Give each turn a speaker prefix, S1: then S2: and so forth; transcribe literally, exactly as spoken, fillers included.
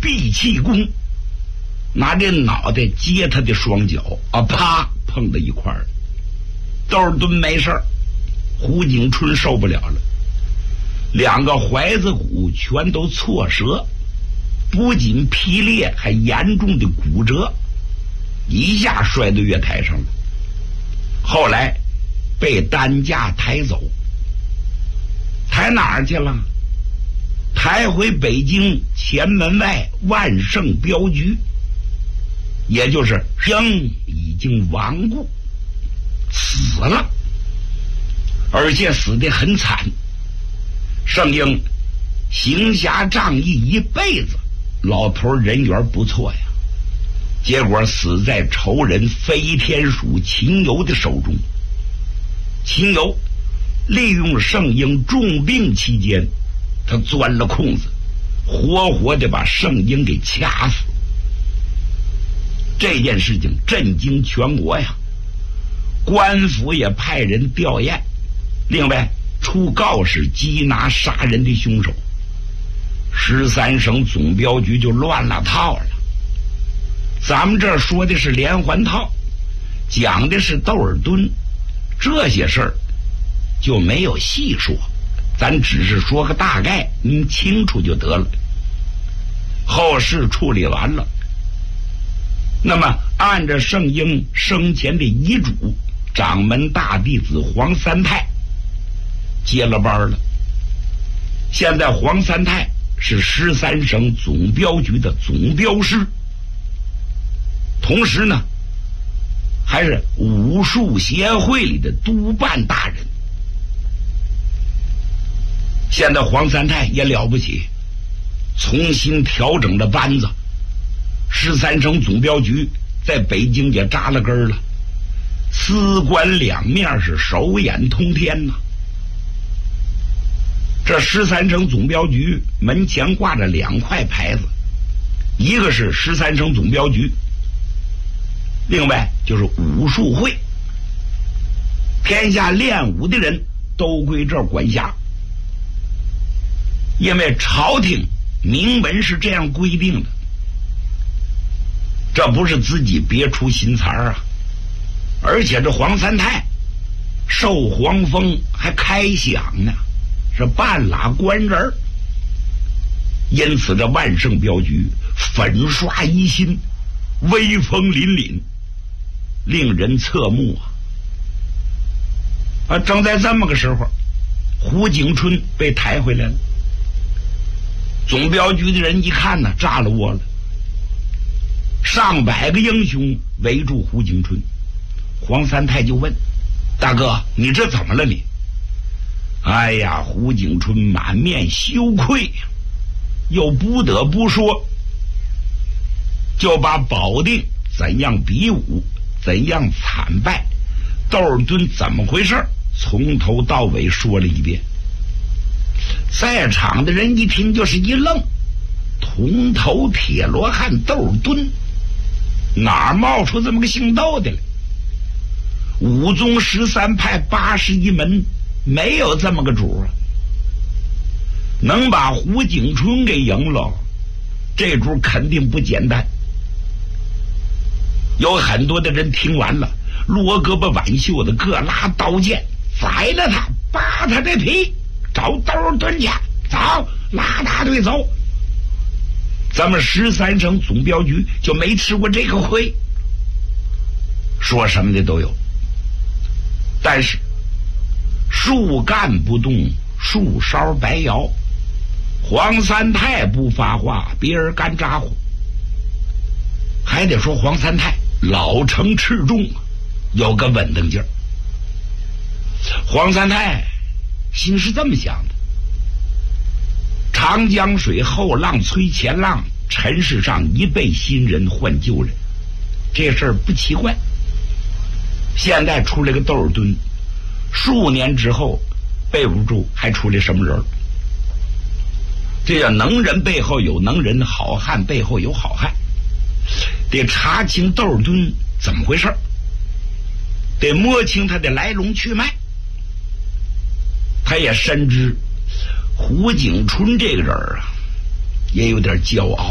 S1: 闭气功，拿这脑袋接他的双脚啊，啪碰到一块儿。窦尔敦没事儿，胡景春受不了了，两个怀子骨全都挫折，不仅劈裂，还严重的骨折，一下摔到月台上了。后来被担架抬走，抬哪儿去了？抬回北京前门外万盛镖局，也就是英已经亡故，死了，而且死得很惨。盛英行侠仗义一辈子，老头人缘不错呀，结果死在仇人飞天鼠秦由的手中。秦由利用盛英重病期间，他钻了空子，活活的把盛英给掐死。这件事情震惊全国呀，官府也派人吊唁，另外出告示缉拿杀人的凶手。十三省总镖局就乱了套了。咱们这儿说的是连环套，讲的是窦尔敦，这些事儿就没有细说，咱只是说个大概，您清楚就得了。后事处理完了，那么按照盛英生前的遗嘱，掌门大弟子黄三泰接了班了。现在黄三泰是十三省总镖局的总镖师，同时呢还是武术协会里的督办大人。现在黄三泰也了不起，重新调整了班子，十三省总镖局在北京也扎了根了，司官两面是手眼通天呐。这十三省总镖局门前挂着两块牌子，一个是十三省总镖局，另外就是武术会，天下练武的人都归这儿管辖。因为朝廷明文是这样规定的，这不是自己别出心裁啊，而且这黄三泰受黄封还开饷呢，是半拉官人，因此这万盛镖局粉刷一新，威风凛凛，令人侧目啊！啊，正在这么个时候，胡景春被抬回来了。总镖局的人一看呢，炸了窝了，上百个英雄围住胡景春。黄三泰就问：“大哥，你这怎么了你？”哎呀，胡景春满面羞愧，又不得不说，就把保定怎样比武，怎样惨败，窦尔敦怎么回事，从头到尾说了一遍。在场的人一听就是一愣，铜头铁罗汉窦尔敦哪儿冒出这么个姓窦的来？武宗十三派八十一门没有这么个主啊！能把胡景春给赢了，这主肯定不简单。有很多的人听完了，罗胳膊挽袖的各拉刀剑，宰了他，扒他的皮，找窦尔敦去，走，拉大队走。咱们十三省总镖局就没吃过这个亏，说什么的都有。但是树干不动，树梢白摇，黄三泰不发话，别人干咋呼。还得说黄三泰老成持重，有个稳当劲儿。黄三泰心是这么想的：长江水后浪催前浪，尘世上一辈新人换旧人，这事儿不奇怪。现在出来个窦尔敦，数年之后背不住还出来什么人？这叫能人背后有能人，好汉背后有好汉。得查清窦尔敦怎么回事，得摸清他的来龙去脉。他也深知胡景春这个人啊，也有点骄傲。